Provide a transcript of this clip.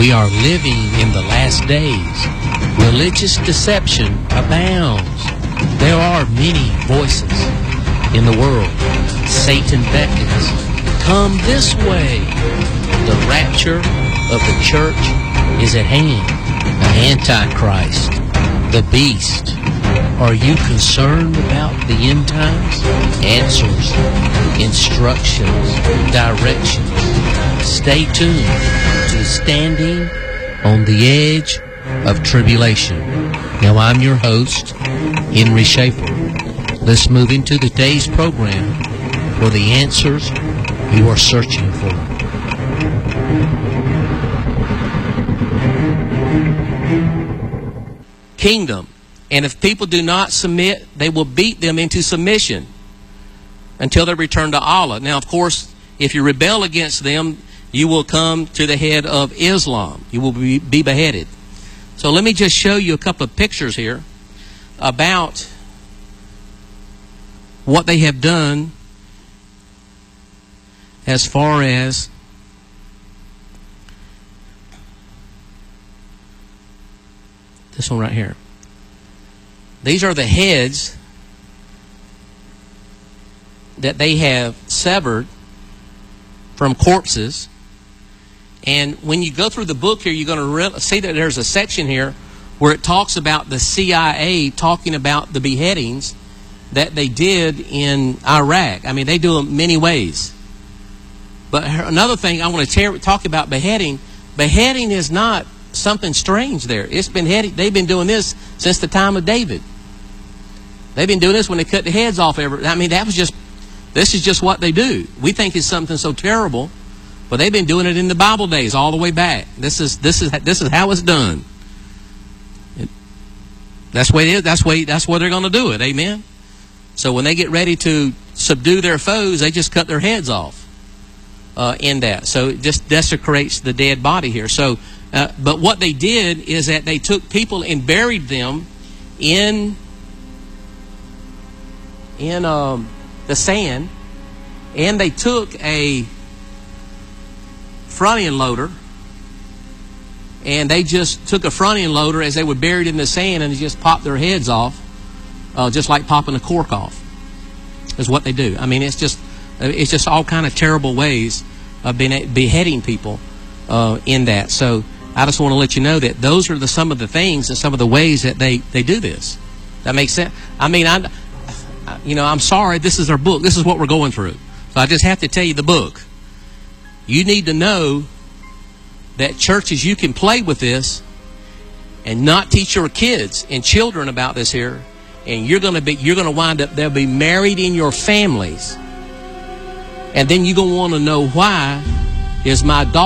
We are living in the last days. Religious deception abounds. There are many voices in the world. Satan beckons. Come this way. The rapture of the church is at hand. The Antichrist, the beast. Are you concerned about the end times? Answers, instructions, directions. Stay tuned to Standing on the Edge of Tribulation. Now, I'm your host, Henry Schaefer. Let's move into today's program for the answers you are searching for. Kingdom. And if people do not submit, they will beat them into submission until they return to Allah. Now, of course, if you rebel against them, you will come to the head of Islam. You will be beheaded. So let me just show you a couple of pictures here about what they have done as far as this one right here. These are the heads that they have severed from corpses. And when you go through the book here, you're going to see that there's a section here where it talks about the CIA talking about the beheadings that they did in Iraq. I mean, they do them many ways. But another thing I want to talk about beheading. Beheading is not something strange there. It's been they've been doing this since the time of David. They've been doing this when they cut the heads off. I mean, this is just what they do. We think it's something so terrible, but they've been doing it in the Bible days all the way back. This is how it's done. That's the way it is. That's where they're going to do it. Amen. So when they get ready to subdue their foes, they just cut their heads off in that. So it just desecrates the dead body here. So, but what they did is that they took people and buried them in the sand, and they took a front end loader, and they just took a front end loader as they were buried in the sand, and they just popped their heads off, just like popping a cork off. Is what they do. I mean, it's just all kind of terrible ways of beheading people in that. So I just want to let you know that those are some of the things and some of the ways that they do this. That makes sense. I mean, I'm sorry, this is our book. This is what we're going through. So I just have to tell you the book. You need to know that churches, you can play with this and not teach your kids and children about this here. And you're going to wind up, they'll be married in your families. And then you're going to want to know why is my daughter